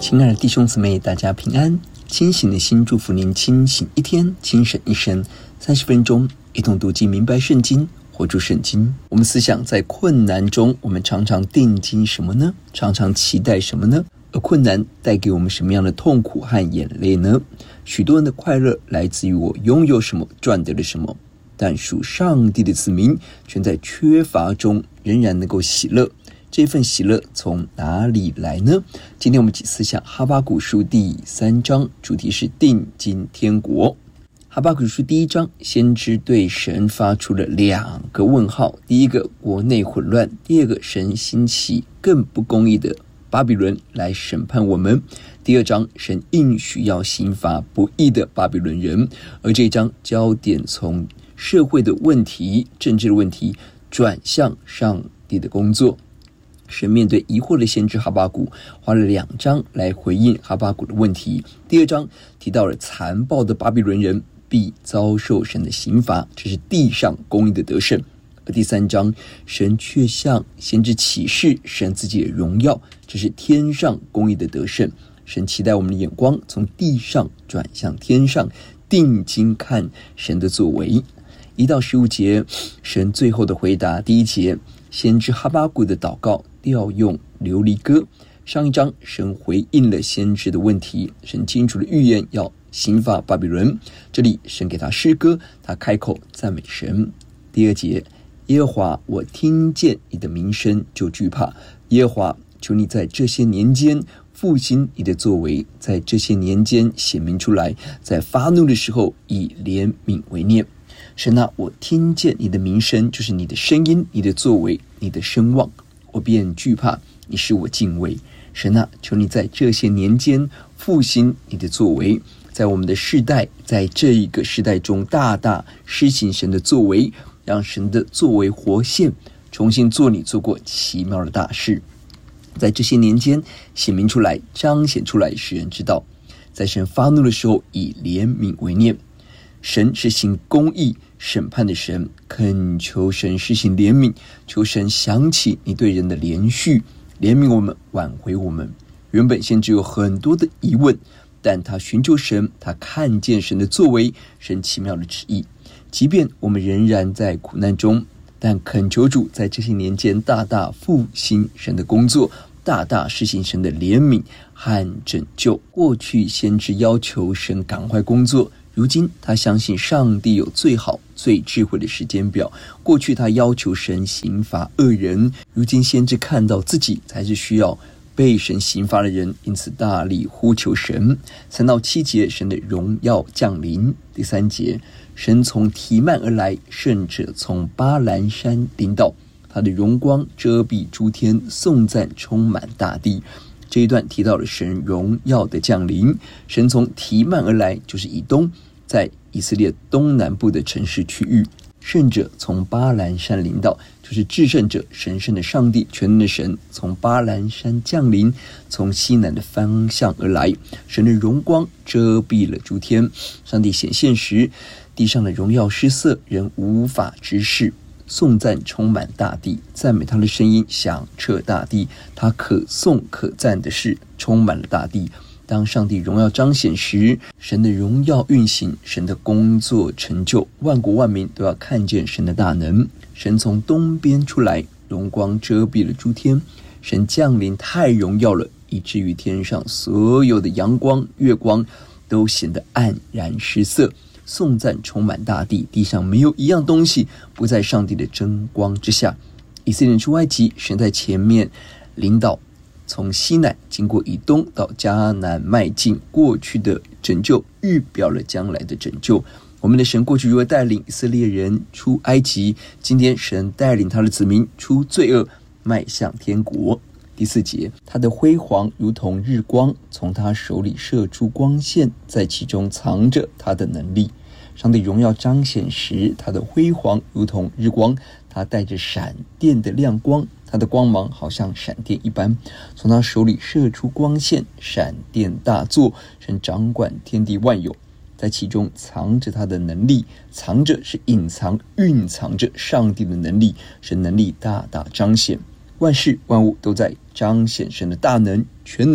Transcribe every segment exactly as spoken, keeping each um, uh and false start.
亲爱的弟兄姊妹，大家平安。清醒的心祝福您清醒一天，清醒一生。三十分钟一同读经，明白圣经，活出圣经。我们思想在困难中，我们常常定睛什么呢？常常期待什么呢？而困难带给我们什么样的痛苦和眼泪呢？许多人的快乐来自于我拥有什么，赚得了什么，但属上帝的子民全在缺乏中仍然能够喜乐。这份喜乐从哪里来呢？今天我们一起思想哈巴谷书第三章，主题是定睛天国。哈巴谷书第一章，先知对神发出了两个问号：第一个，国内混乱；第二个，神兴起更不公义的巴比伦来审判我们。第二章，神应许要刑罚不义的巴比伦人。而这一章焦点从社会的问题、政治的问题转向上帝的工作。神面对疑惑的先知哈巴谷，花了两章来回应哈巴谷的问题。第二章提到了残暴的巴比伦人必遭受神的刑罚，这是地上公义的得胜。而第三章，神却向先知启示神自己的荣耀，这是天上公义的得胜。神期待我们的眼光从地上转向天上，定睛看神的作为。一到十五节，神最后的回答。第一节，先知哈巴谷的祷告调用流离歌。上一章神回应了先知的问题，神清楚的预言要刑罚巴比伦。这里神给他诗歌，他开口赞美神。第二节，耶和华，我听见你的名声就惧怕。耶和华，求你在这些年间复兴你的作为，在这些年间显明出来，在发怒的时候以怜悯为念。神啊，我听见你的名声，就是你的声音，你的作为，你的声望，我便惧怕，你使我敬畏。神啊，求你在这些年间复兴你的作为，在我们的世代，在这一个世代中大大施行神的作为，让神的作为活现，重新做你做过奇妙的大事，在这些年间显明出来，彰显出来，使人知道，在神发怒的时候以怜悯为念。神是行公义审判的神，恳求神施行怜悯，求神想起你对人的连续，怜悯我们，挽回我们。原本先知有很多的疑问，但他寻求神，他看见神的作为，神奇妙的旨意。即便我们仍然在苦难中，但恳求主在这些年间大大复兴神的工作，大大施行神的怜悯和拯救。过去先知要求神赶快工作，如今他相信上帝有最好最智慧的时间表。过去他要求神刑罚恶人，如今先知看到自己才是需要被神刑罚的人，因此大力呼求神。三到七节，神的荣耀降临。第三节，神从提曼而来，圣者从巴兰山临到，他的荣光遮蔽诸天，颂赞充满大地。这一段提到了神荣耀的降临。神从提曼而来，就是以东，在以色列东南部的城市区域。圣者从巴兰山临到，就是至圣者神圣的上帝，全能的神从巴兰山降临，从西南的方向而来。神的荣光遮蔽了诸天，上帝显现时，地上的荣耀失色，人无法直视。颂赞充满大地，赞美他的声音响彻大地，他可颂可赞的事充满了大地。当上帝荣耀彰显时，神的荣耀运行，神的工作成就，万国万民都要看见神的大能。神从东边出来，荣光遮蔽了诸天，神降临太荣耀了，以至于天上所有的阳光月光都显得黯然失色。颂赞充满大地，地上没有一样东西不在上帝的真光之下。以色列人出埃及，神在前面领导，从西乃经过以东到迦南迈进，过去的拯救预表了将来的拯救。我们的神过去如何带领以色列人出埃及，今天神带领他的子民出罪恶，迈向天国。第四节，他的辉煌如同日光，从他手里射出光线，在其中藏着他的能力。上帝荣耀彰显时，他的辉煌如同日光，他带着闪电的亮光，他的光芒好像闪电一般，从他手里射出光线，闪电大作，神掌管天地万有，在其中藏着他的能力，藏着是隐藏蕴藏着上帝的能力，神能力大大彰显，万事万物都在彰显神的大能、全能、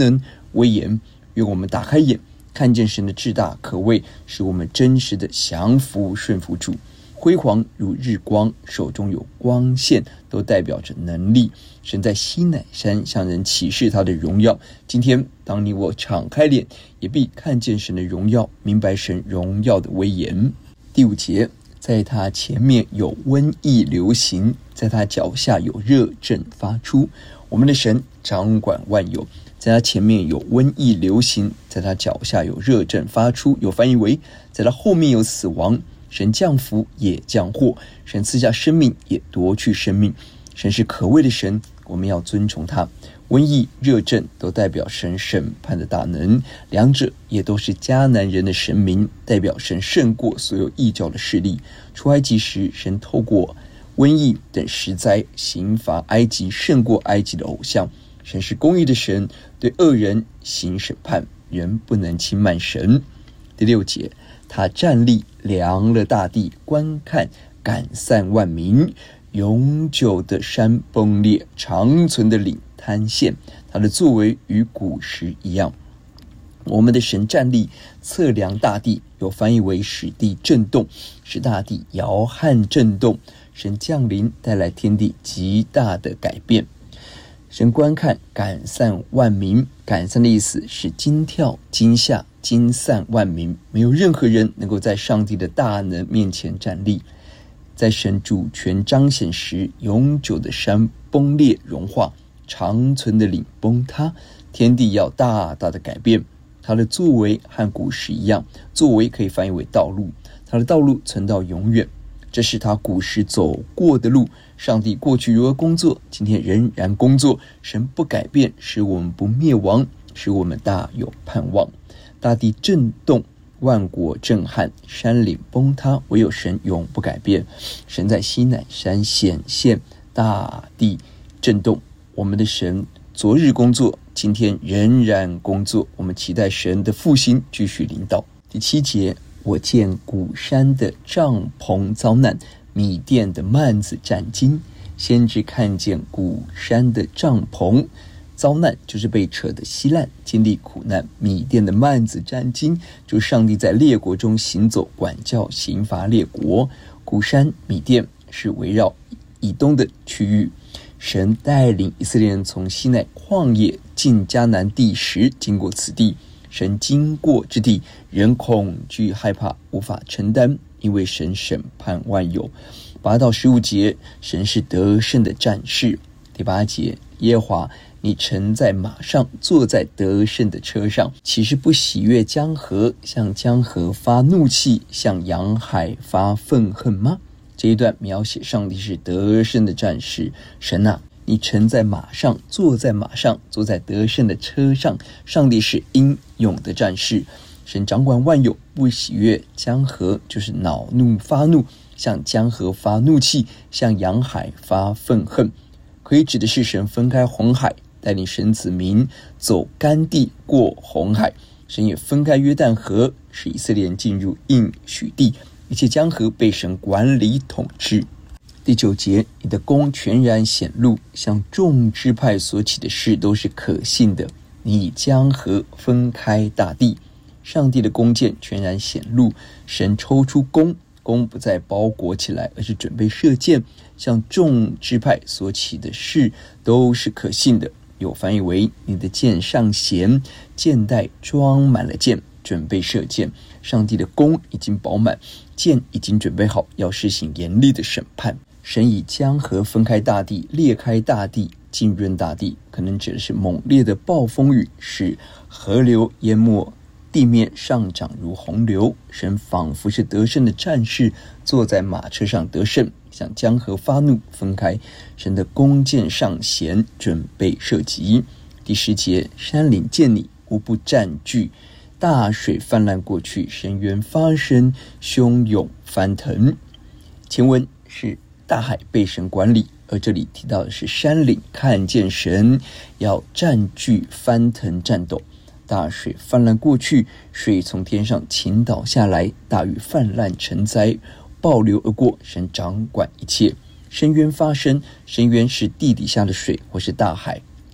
威严。愿我们打开眼，看见神的至大可畏，使我们真实的降服顺服主。辉煌如日光，手中有光线，都代表着能力。神在西乃山向人启示他的荣耀。今天当你我敞开脸，也必看见神的荣耀，明白神荣耀的威严。第五节，在他前面有瘟疫流行，在他脚下有热症发出。我们的神掌管万有，在他前面有瘟疫流行，在他脚下有热症发出，有翻译为在他后面有死亡。神降福也降祸，神赐下生命也夺去生命。神是可畏的神，我们要尊崇他。瘟疫、热症都代表神审判的大能，两者也都是迦南人的神明，代表神胜过所有异教的势力。出埃及时，神透过瘟疫等十灾刑罚埃及，胜过埃及的偶像。神是公义的神，对恶人行审判，人不能轻慢神。第六节，他站立量了大地，观看赶散万民，永久的山崩裂，长存的岭坍陷，他的作为与古时一样。我们的神站立测量大地，有翻译为使地震动，使大地摇撼震动。神降临，带来天地极大的改变。神观看赶散万民，赶散的意思是惊跳、惊吓、惊散万民，没有任何人能够在上帝的大能面前站立。在神主权彰显时，永久的山崩裂融化，长存的岭崩塌，天地要大大的改变。他的作为和古时一样，作为可以翻译为道路，他的道路存到永远，这是他古时走过的路。上帝过去如何工作，今天仍然工作。神不改变，使我们不灭亡，使我们大有盼望。大地震动，万国震撼，山岭崩塌，唯有神永不改变。神在西乃山显现，大地震动。我们的神昨日工作，今天仍然工作。我们期待神的复兴继续领导。第七节，我见古山的帐篷遭难，米甸的幔子战惊。先知看见古山的帐篷遭难，就是被扯得稀烂，经历苦难。米甸的幔子战惊，就是上帝在列国中行走，管教刑罚列国。古山米甸是围绕以东的区域。神带领以色列人从西奈旷野进迦南地时，经过此地。神经过之地，人恐惧害怕，无法承担，因为神审判万有。八到十五节，神是得胜的战士。第八节，耶和华，你乘在马上，坐在得胜的车上，岂是不喜悦江河，向江河发怒气，向洋海发愤恨吗？这一段描写上帝是得胜的战士。神啊，你乘在马上，坐在马上，坐在得胜的车上。上帝是英勇的战士。神掌管万有，不喜悦江河，就是恼怒发怒，向江河发怒气，向洋海发愤恨。可以指的是神分开红海，带领神子民走干地过红海。神也分开约旦河，使以色列人进入应许地。一切江河被神管理统治。第九节，你的功全然显露，向众支派所起的事都是可信的。你以江河分开大地。上帝的弓箭全然显露，神抽出弓，弓不再包裹起来，而是准备射箭。向众支派所起的事都是可信的。有翻译为你的箭上弦，箭袋装满了箭，准备射箭。上帝的弓已经饱满，箭已经准备好，要施行严厉的审判。神以江河分开大地，裂开大地，浸润大地，可能指的是猛烈的暴风雨，使河流淹没地面，上涨如洪流。神仿佛是得胜的战士，坐在马车上得胜，向江河发怒，分开。神的弓箭上弦，准备射击。第十节，山岭见你，无不占据，大水泛滥过去，深渊发生，汹涌翻腾。前文是大海被神管理，而这里提到的是山岭看见神，要占据翻腾战斗。大水泛滥过去，水从天上倾倒下来，大雨泛滥成灾，暴流而过，神掌管一切。深渊发生，深渊是地底下的水或是大海。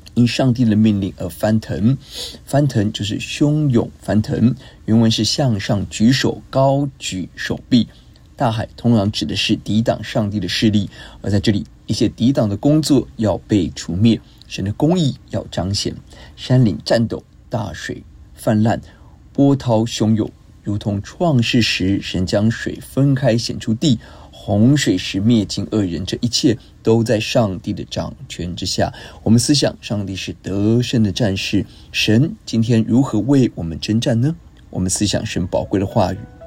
因上帝的命令而翻腾，翻腾就是汹涌翻腾，原文是向上举手，高举手臂。大海通常指的是抵挡上帝的势力，而在这里一切抵挡的工作要被除灭，神的公义要彰显。山岭颤抖，大水泛滥，波涛汹涌，如同创世时神将水分开显出地，洪水时灭尽恶人，这一切都在上帝的掌权之下。我们思想上帝是得胜的战士，神今天如何为我们征战呢？我们思想神宝贵的话语，